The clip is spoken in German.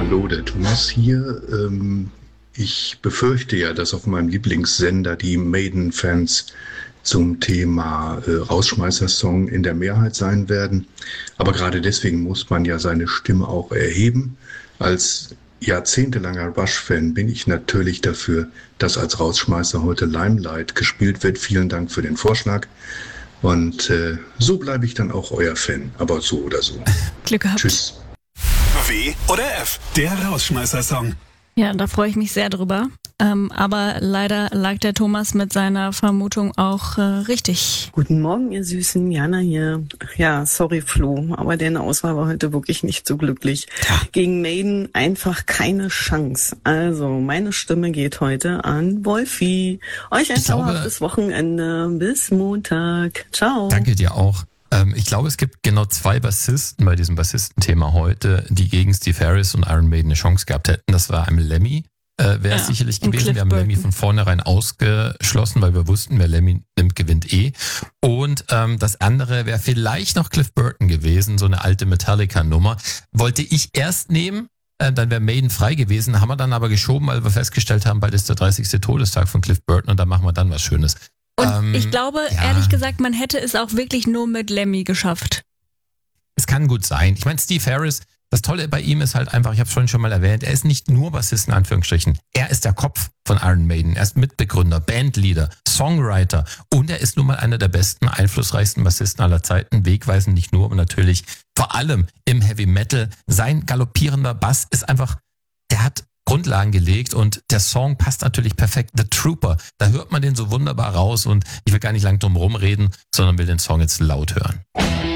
Hallo, der Thomas hier. Ich befürchte ja, dass auf meinem Lieblingssender die Maiden-Fans zum Thema Rausschmeißer-Song in der Mehrheit sein werden. Aber gerade deswegen muss man ja seine Stimme auch erheben. Als jahrzehntelanger Rush-Fan bin ich natürlich dafür, dass als Rausschmeißer heute Limelight gespielt wird. Vielen Dank für den Vorschlag. Und so bleibe ich dann auch euer Fan. Aber so oder so. Glück gehabt. Tschüss. W oder F, der Rausschmeißer-Song. Ja, da freue ich mich sehr drüber. Aber leider lag der Thomas mit seiner Vermutung auch richtig. Guten Morgen, ihr Süßen. Jana hier. Ja, sorry Flo, aber deine Auswahl war heute wirklich nicht so glücklich. Gegen Maiden einfach keine Chance. Also, meine Stimme geht heute an Wolfi. Euch ein zauberhaftes Wochenende. Bis Montag. Ciao. Danke dir auch. Ich glaube, es gibt genau 2 Bassisten bei diesem Bassistenthema heute, die gegen Steve Harris und Iron Maiden eine Chance gehabt hätten. Das war einmal Lemmy, wäre es sicherlich gewesen. Wir haben Lemmy von vornherein ausgeschlossen, weil wir wussten, wer Lemmy nimmt, gewinnt eh. Und das andere wäre vielleicht noch Cliff Burton gewesen, so eine alte Metallica-Nummer. Wollte ich erst nehmen, dann wäre Maiden frei gewesen, haben wir dann aber geschoben, weil wir festgestellt haben, bald ist der 30. Todestag von Cliff Burton und dann machen wir dann was Schönes. Und ich glaube, ehrlich gesagt, man hätte es auch wirklich nur mit Lemmy geschafft. Es kann gut sein. Ich meine, Steve Harris, das Tolle bei ihm ist halt einfach, ich habe es vorhin schon mal erwähnt, er ist nicht nur Bassist in Anführungsstrichen. Er ist der Kopf von Iron Maiden. Er ist Mitbegründer, Bandleader, Songwriter und er ist nun mal einer der besten, einflussreichsten Bassisten aller Zeiten. Wegweisend nicht nur, aber natürlich vor allem im Heavy Metal. Sein galoppierender Bass ist einfach, der hat Grundlagen gelegt und der Song passt natürlich perfekt. The Trooper, da hört man den so wunderbar raus und ich will gar nicht lang drum rumreden, sondern will den Song jetzt laut hören.